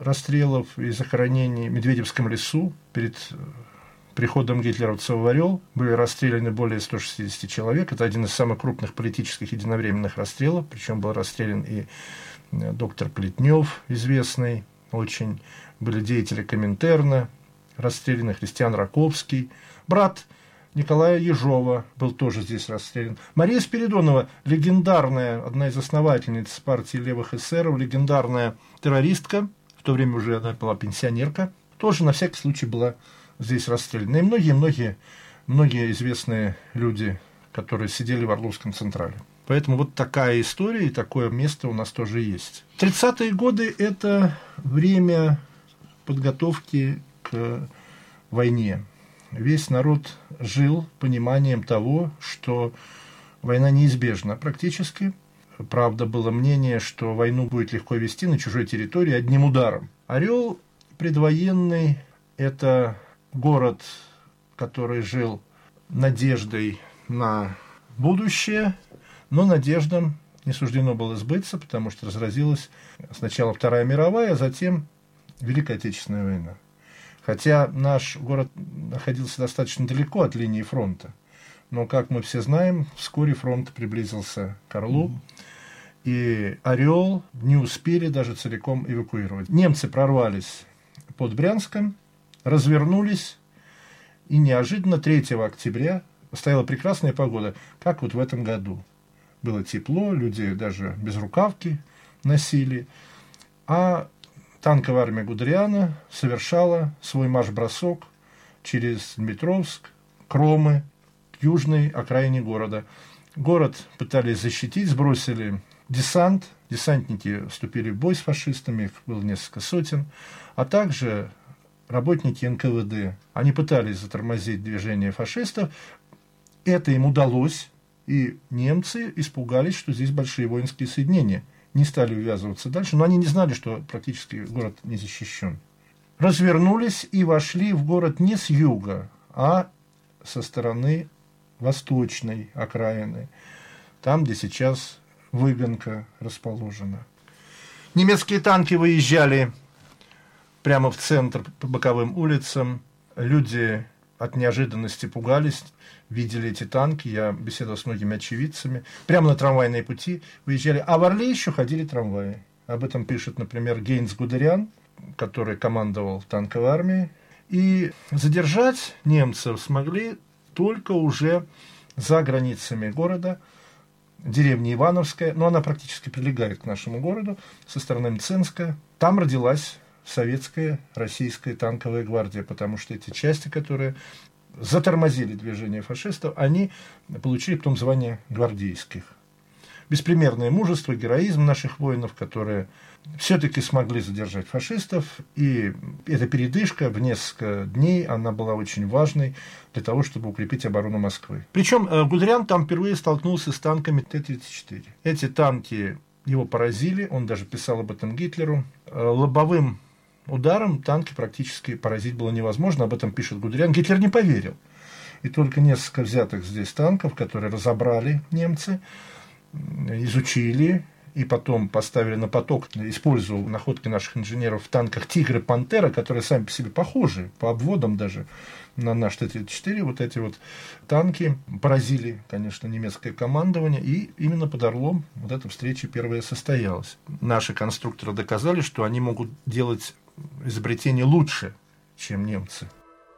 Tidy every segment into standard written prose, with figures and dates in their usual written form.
расстрелов и захоронений в Медведевском лесу перед приходом гитлеровцев в Орел были расстреляны более 160 человек. Это один из самых крупных политических единовременных расстрелов. Причем был расстрелян и доктор Плетнев, известный очень. Были деятели Коминтерна, расстреляны Христиан Раковский. Брат Николая Ежова был тоже здесь расстрелян. Мария Спиридонова, легендарная, одна из основательниц партии левых эсеров, легендарная террористка, в то время уже она была пенсионерка, тоже на всякий случай была здесь расстреляна. И многие известные люди, которые сидели в Орловском Централе. Поэтому вот такая история и такое место у нас тоже есть. 30-е годы – это время подготовки к войне. Весь народ жил пониманием того, что война неизбежна практически. Правда, было мнение, что войну будет легко вести на чужой территории одним ударом. Орел предвоенный – это город, который жил надеждой на будущее, но надеждам не суждено было сбыться, потому что разразилась сначала Вторая мировая, а затем Великая Отечественная война. Хотя наш город находился достаточно далеко от линии фронта. Но, как мы все знаем, вскоре фронт приблизился к Орлу, и Орел не успели даже целиком эвакуировать. Немцы прорвались под Брянском, развернулись, и неожиданно 3 октября стояла прекрасная погода, как вот в этом году. Было тепло, люди даже безрукавки носили, а танковая армия Гудериана совершала свой марш-бросок через Дмитровск, Кромы, к южной окраине города. Город пытались защитить, сбросили десант, десантники вступили в бой с фашистами, их было несколько сотен, а также работники НКВД. Они пытались затормозить движение фашистов, это им удалось, и немцы испугались, что здесь большие воинские соединения. Не стали увязываться дальше, но они не знали, что практически город не защищен. Развернулись и вошли в город не с юга, а со стороны восточной окраины, там, где сейчас Выгонка расположена. Немецкие танки выезжали прямо в центр по боковым улицам. Люди от неожиданности пугались, видели эти танки, я беседовал с многими очевидцами. Прямо на трамвайные пути выезжали, а в Орле еще ходили трамваи. Об этом пишет, например, Гейнц Гудериан, который командовал танковой армией. И задержать немцев смогли только уже за границами города, деревня Ивановская, но она практически прилегает к нашему городу, со стороны Мценска. Там родилась советская, российская танковая гвардия, потому что эти части, которые затормозили движение фашистов, они получили потом звание гвардейских. Беспримерное мужество, героизм наших воинов, которые все-таки смогли задержать фашистов, и эта передышка в несколько дней, она была очень важной для того, чтобы укрепить оборону Москвы. Причем Гудериан там впервые столкнулся с танками Т-34. Эти танки его поразили, он даже писал об этом Гитлеру. Лобовым ударом танки практически поразить было невозможно, об этом пишет Гудериан. Гитлер не поверил. И только несколько взятых здесь танков, которые разобрали немцы, изучили и потом поставили на поток, используя находки наших инженеров в танках «Тигр» и «Пантера», которые сами по себе похожи, по обводам даже, на наш Т-34. Вот эти вот танки поразили, конечно, немецкое командование, и именно под Орлом вот эта встреча первая состоялась. Наши конструкторы доказали, что они могут делать изобретения лучше, чем немцы.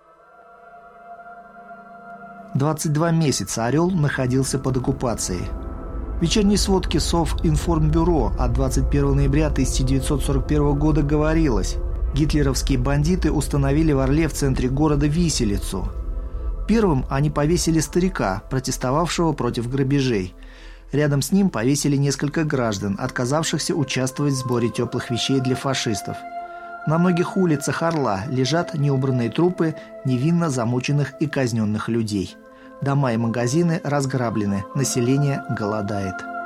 22 месяца «Орел» находился под оккупацией. В вечерней сводке Совинформбюро от 21 ноября 1941 года говорилось: гитлеровские бандиты установили в Орле в центре города виселицу. Первым они повесили старика, протестовавшего против грабежей. Рядом с ним повесили несколько граждан, отказавшихся участвовать в сборе теплых вещей для фашистов. На многих улицах Орла лежат неубранные трупы невинно замученных и казненных людей. Дома и магазины разграблены, население голодает.